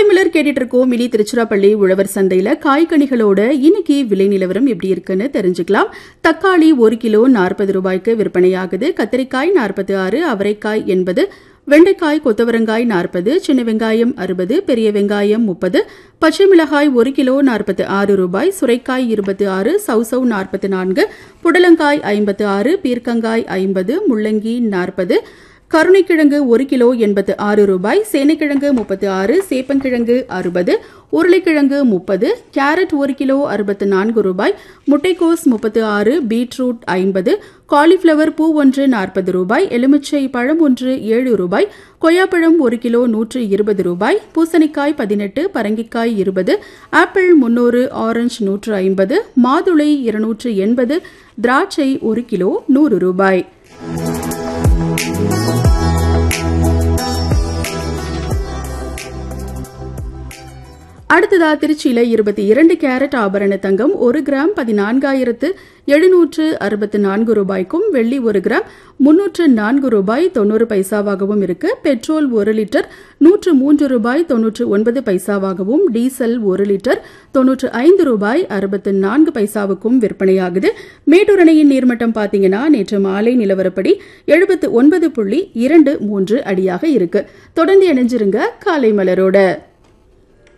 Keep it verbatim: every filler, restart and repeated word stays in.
காலைமலர் கேட்டுட்டு இருக்கோம். மினி திருச்சிராப்பள்ளி உழவர் சந்தையில காய்கனிகளோட இன்னைக்கு விலை நிலவரம் எப்படி இருக்குன்னு தெரிஞ்சுக்கலாம். தக்காளி ஒரு கிலோ நாற்பது ரூபாய்க்கு விற்பனையாகுது. கத்திரிக்காய் நாற்பத்தி ஆறு, அவரைக்காய் எண்பது, வெண்டைக்காய் கொத்தவரங்காய் நாற்பது, சின்ன வெங்காயம் அறுபது, பெரிய வெங்காயம் முப்பது, பச்சை மிளகாய் ஒரு கிலோ நாற்பத்தி ஆறு ரூபாய், சுரைக்காய் இருபத்தி ஆறு, சவுசவ் நாற்பத்தி நான்கு, புடலங்காய் ஐம்பத்தி ஆறு, பீர்க்கங்காய் ஐம்பது, முள்ளங்கி நாற்பது, கருணைக்கிழங்கு ஒரு கிலோ எண்பத்து ஆறு ரூபாய், சேனைக்கிழங்கு முப்பத்தி ஆறு, சேப்பங்கிழங்கு அறுபது, உருளைக்கிழங்கு முப்பது, கேரட் ஒரு கிலோ அறுபத்தி நான்கு ரூபாய், முட்டைக்கோஸ் முப்பத்தி ஆறு, பீட்ரூட் ஐம்பது, காலிஃபிளவர் பூ ஒன்று நாற்பது ரூபாய், எலுமிச்சை பழம் ஒன்று ஏழு ரூபாய், கொய்யாப்பழம் ஒரு கிலோ நூற்று இருபது ரூபாய், பூசணிக்காய் பதினெட்டு, பரங்கிக்காய் இருபது, ஆப்பிள் முன்னூறு, ஆரஞ்சு நூற்று ஐம்பது, மாதுளை இருநூற்று எண்பது, திராட்சை ஒரு கிலோ நூறு ரூபாய். அடுத்ததா திருச்சியில இருபத்தி இரண்டு கேரட் ஆபரண தங்கம் ஒரு கிராம் பதினான்காயிரத்து எழுநூற்று அறுபத்தி நான்கு ரூபாய்க்கும், வெள்ளி ஒரு கிராம் முன்னூற்று நான்கு ரூபாய் தொன்னூறு பைசாவாகவும் இருக்கு. பெட்ரோல் ஒரு லிட்டர் நூற்று மூன்று ரூபாய் தொன்னூற்று ஒன்பது பைசாவாகவும், டீசல் ஒரு லிட்டர் தொன்னூற்று ஐந்து ரூபாய் அறுபத்தி நான்கு பைசாவுக்கும் விற்பனையாகுது. மேட்டூர் அணையின் நீர்மட்டம் பாத்தீங்கன்னா நேற்று மாலை நிலவரப்படி எழுபத்து ஒன்பது புள்ளி இரண்டு மூன்று அடியாக இருக்கு. தொடர்ந்து இணைஞ்சிருங்க காலை மலரோட.